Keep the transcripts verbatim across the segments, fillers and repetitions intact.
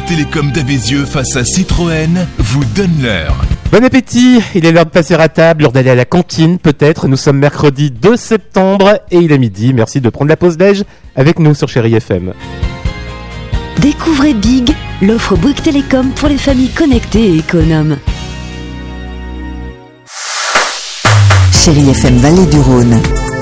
Télécom d'Avézieux face à Citroën vous donne l'heure. Bon appétit, il est l'heure de passer à table, l'heure d'aller à la cantine peut-être. Nous sommes mercredi deux septembre et il est midi. Merci de prendre la pause déj avec nous sur Chérie F M. Découvrez Big, l'offre Bouygues Télécom pour les familles connectées et économes. Chérie F M Vallée du Rhône.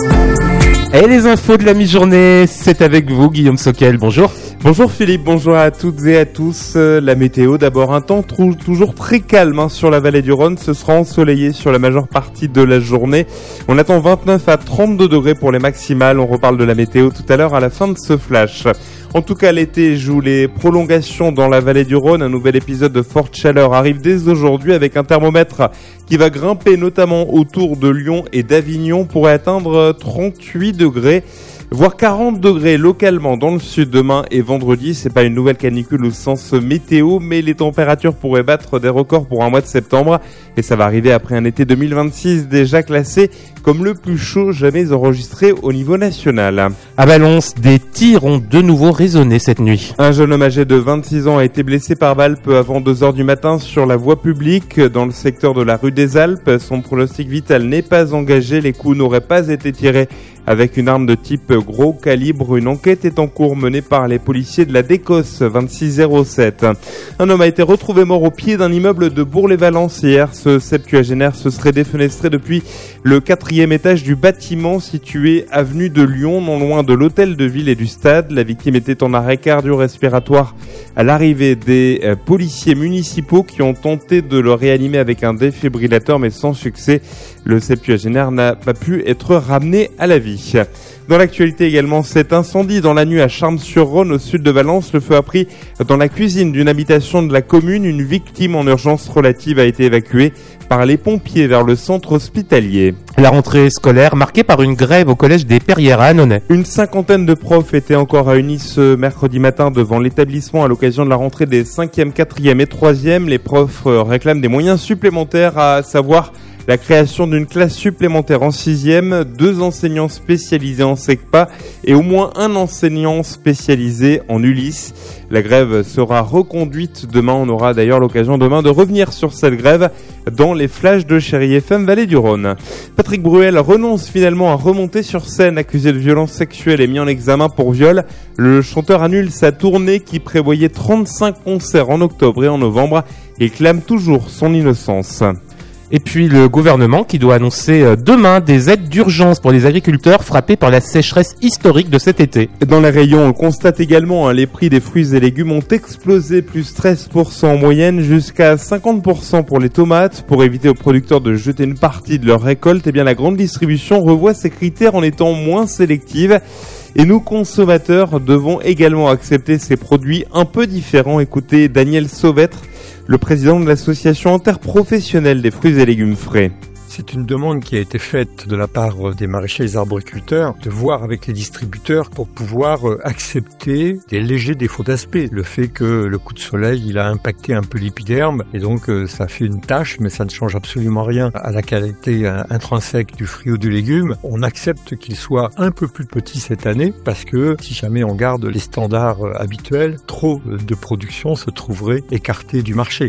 Et les infos de la mi-journée, c'est avec vous Guillaume Soquel, bonjour. Bonjour Philippe, bonjour à toutes et à tous. Euh, la météo, d'abord un temps trou- toujours très calme hein, sur la vallée du Rhône. Ce sera ensoleillé sur la majeure partie de la journée. On attend vingt-neuf à trente-deux degrés pour les maximales. On reparle de la météo tout à l'heure à la fin de ce flash. En tout cas, l'été joue les prolongations dans la vallée du Rhône. Un nouvel épisode de forte chaleur arrive dès aujourd'hui avec un thermomètre qui va grimper notamment autour de Lyon et d'Avignon pour atteindre trente-huit degrés. Voire quarante degrés localement dans le sud demain et vendredi. C'est pas une nouvelle canicule au sens météo, mais les températures pourraient battre des records pour un mois de septembre. Et ça va arriver après un été deux mille vingt-six déjà classé comme le plus chaud jamais enregistré au niveau national. À Valence, des tirs ont de nouveau résonné cette nuit. Un jeune homme âgé de vingt-six ans a été blessé par balle peu avant deux heures du matin sur la voie publique dans le secteur de la rue des Alpes. Son pronostic vital n'est pas engagé. Les coups n'auraient pas été tirés avec une arme de type gros calibre. Une enquête est en cours menée par les policiers de la Décosse vingt-six zéro sept. Un homme a été retrouvé mort au pied d'un immeuble de Bourg-les-Valences hier. Ce septuagénaire se serait défenestré depuis le quatrième étage du bâtiment situé avenue de Lyon, non loin de l'hôtel de ville et du stade. La victime était en arrêt cardio-respiratoire à l'arrivée des euh, policiers municipaux qui ont tenté de le réanimer avec un défibrillateur mais sans succès. Le septuagénaire n'a pas pu être ramené à la vie. Dans l'actualité également, cet incendie dans la nuit à Charmes-sur-Rhône au sud de Valence. Le feu a pris dans la cuisine d'une habitation de la commune. Une victime en urgence relative a été évacuée par les pompiers vers le centre hospitalier. La rentrée scolaire marquée par une grève au collège des Perrières à Annonay. Une cinquantaine de profs étaient encore réunis ce mercredi matin devant l'établissement à l'occasion de la rentrée des cinquième, quatrième et troisième. Les profs réclament des moyens supplémentaires, à savoir la création d'une classe supplémentaire en sixième, deux enseignants spécialisés en SECPA et au moins un enseignant spécialisé en Ulysse. La grève sera reconduite demain. On aura d'ailleurs l'occasion demain de revenir sur cette grève dans les flashs de Chérie F M Vallée du Rhône. Patrick Bruel renonce finalement à remonter sur scène, accusé de violence sexuelle et mis en examen pour viol. Le chanteur annule sa tournée qui prévoyait trente-cinq concerts en octobre et en novembre et clame toujours son innocence. Et puis le gouvernement qui doit annoncer demain des aides d'urgence pour les agriculteurs frappés par la sécheresse historique de cet été. Dans les rayons, on constate également hein, les prix des fruits et légumes ont explosé, plus treize pour cent en moyenne, jusqu'à cinquante pour cent pour les tomates. Pour éviter aux producteurs de jeter une partie de leur récolte, eh bien la grande distribution revoit ses critères en étant moins sélective. Et nous, consommateurs, devons également accepter ces produits un peu différents. Écoutez Daniel Sauvêtre, le président de l'association interprofessionnelle des fruits et légumes frais. C'est une demande qui a été faite de la part des maraîchers et des arboriculteurs de voir avec les distributeurs pour pouvoir accepter des légers défauts d'aspect. Le fait que le coup de soleil, il a impacté un peu l'épiderme et donc ça fait une tache, mais ça ne change absolument rien à la qualité intrinsèque du fruit ou du légume. On accepte qu'il soit un peu plus petit cette année parce que si jamais on garde les standards habituels, trop de production se trouverait écartée du marché.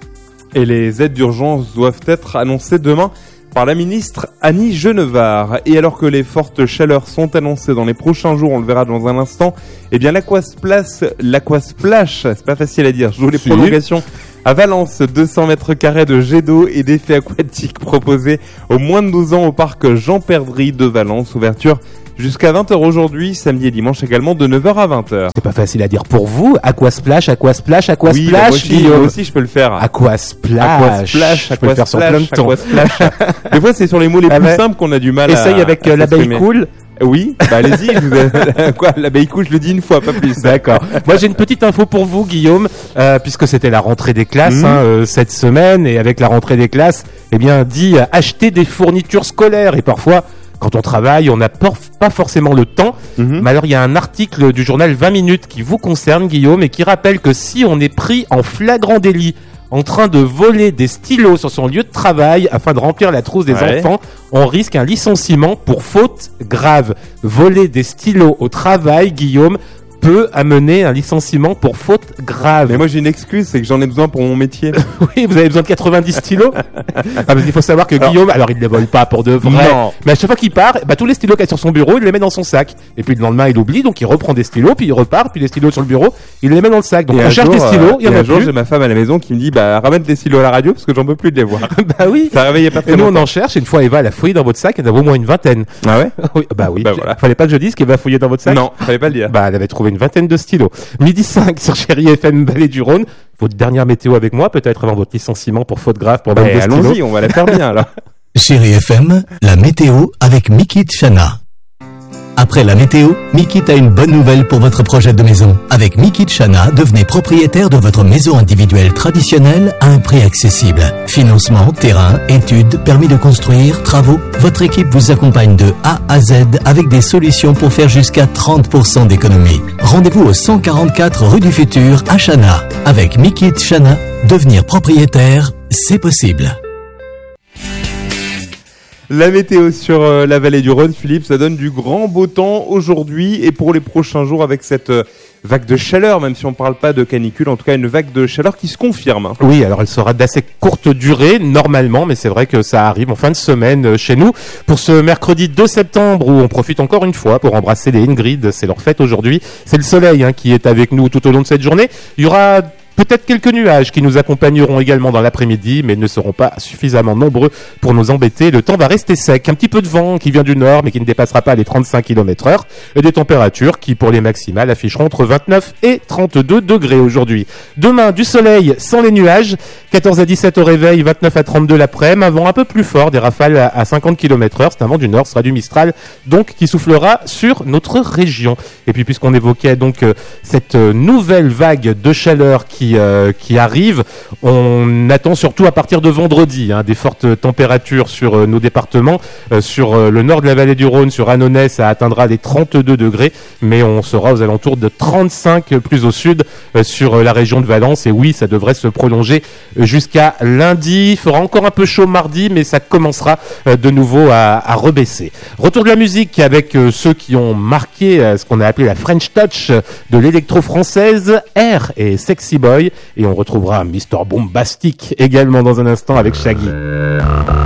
Et les aides d'urgence doivent être annoncées demain par la ministre Annie Genevard. Et alors que les fortes chaleurs sont annoncées dans les prochains jours, on le verra dans un instant, eh bien l'Aquasplash, l'Aquasplash, c'est pas facile à dire, je joue les si. prolongations à Valence, deux cents mètres carrés de jet d'eau et d'effets aquatiques proposés aux moins de douze ans au parc Jean Perdry de Valence. Ouverture jusqu'à vingt heures aujourd'hui, samedi et dimanche également de neuf heures à vingt heures. C'est pas facile à dire pour vous. Aquasplash, Aquasplash, Aquasplash. Oui, moi aussi, moi aussi je peux le faire. Aquasplash. Aquasplash, je peux le faire sur plein de temps. Des fois c'est sur les mots les ah plus ouais. simples qu'on a du mal Essaye à... avec à euh, l'abeille cool. Oui, bah allez-y. Je vous... Quoi, l'abeille cool, je le dis une fois, pas plus. D'accord. Moi j'ai une petite info pour vous, Guillaume, euh, puisque c'était la rentrée des classes mmh. hein, euh, cette semaine, et avec la rentrée des classes, eh bien dit euh, acheter des fournitures scolaires, et parfois quand on travaille, on n'a pas forcément le temps. Mmh. Mais alors, il y a un article du journal vingt minutes qui vous concerne, Guillaume, et qui rappelle que si on est pris en flagrant délit en train de voler des stylos sur son lieu de travail afin de remplir la trousse des ouais. enfants, on risque un licenciement pour faute grave. Voler des stylos au travail, Guillaume, peut amener un licenciement pour faute grave. Mais moi j'ai une excuse, c'est que j'en ai besoin pour mon métier. Oui, vous avez besoin de quatre-vingt-dix stylos. Ah, parce qu'il faut savoir que Alors, Guillaume, alors il ne les vole pas pour de vrai. Non. Mais à chaque fois qu'il part, bah, tous les stylos qu'il y a sur son bureau, il les met dans son sac. Et puis le lendemain, il oublie, donc il reprend des stylos, puis il repart, puis les stylos sur le bureau, il les met dans le sac. Donc Et on un cherche jour, des stylos, il y en et a un jour, plus. j'ai ma femme à la maison qui me dit, bah, ramène tes stylos à la radio parce que j'en peux plus de les voir. Bah oui. Ça réveillait pas très Et nous, on longtemps. en cherche. Et une fois, Eva, elle a fouillé dans votre sac, il y en avait au moins une vingtaine. Ah ouais? Oui, bah oui. Bah voilà. Fallait pas que je dise qu'Eva a fouillé dans votre sac. Non, fallait pas le dire. Bah, elle avait trouvé une vingtaine de stylos. Midi cinq sur Chérie F M Vallée du Rhône. Votre dernière météo avec moi, peut-être avant votre licenciement pour faute grave pour Bah, vingt-deux stylos. allons-y, on va la faire bien, là. Chérie F M, la météo avec Mikit Chana. Après la météo, Mikit a une bonne nouvelle pour votre projet de maison. Avec Mikit Chana, devenez propriétaire de votre maison individuelle traditionnelle à un prix accessible. Financement, terrain, études, permis de construire, travaux. Votre équipe vous accompagne de A à Z avec des solutions pour faire jusqu'à trente pour cent d'économie. Rendez-vous au cent quarante-quatre rue du Futur à Chana. Avec Mikit Chana, devenir propriétaire, c'est possible. La météo sur euh, la vallée du Rhône, Philippe, ça donne du grand beau temps aujourd'hui et pour les prochains jours avec cette euh, vague de chaleur, même si on ne parle pas de canicule, en tout cas une vague de chaleur qui se confirme. Hein. Oui, alors elle sera d'assez courte durée, normalement, mais c'est vrai que ça arrive en fin de semaine euh, chez nous. Pour ce mercredi deux septembre, où on profite encore une fois pour embrasser les Ingrid, c'est leur fête aujourd'hui. C'est le soleil hein, qui est avec nous tout au long de cette journée. Il y aura peut-être quelques nuages qui nous accompagneront également dans l'après-midi, mais ne seront pas suffisamment nombreux pour nous embêter. Le temps va rester sec. Un petit peu de vent qui vient du nord, mais qui ne dépassera pas les trente-cinq kilomètres heure. Et des températures qui, pour les maximales, afficheront entre vingt-neuf et trente-deux degrés aujourd'hui. Demain, du soleil sans les nuages. quatorze à dix-sept au réveil, vingt-neuf à trente-deux l'après-midi. Un vent un peu plus fort, des rafales à cinquante kilomètres heure. C'est un vent du nord, ce sera du Mistral, donc qui soufflera sur notre région. Et puis, puisqu'on évoquait donc euh, cette euh, nouvelle vague de chaleur qui Euh, qui arrive. On attend surtout à partir de vendredi hein, des fortes températures sur euh, nos départements. Euh, sur euh, le nord de la vallée du Rhône, sur Annonay, ça atteindra les trente-deux degrés, mais on sera aux alentours de trente-cinq plus au sud euh, sur euh, la région de Valence. Et oui, ça devrait se prolonger euh, jusqu'à lundi. Il fera encore un peu chaud mardi, mais ça commencera euh, de nouveau à, à rebaisser. Retour de la musique avec euh, ceux qui ont marqué euh, ce qu'on a appelé la French Touch de l'électro-française, R et Sexy Boy. Et on retrouvera Mister Bombastic également dans un instant avec Shaggy.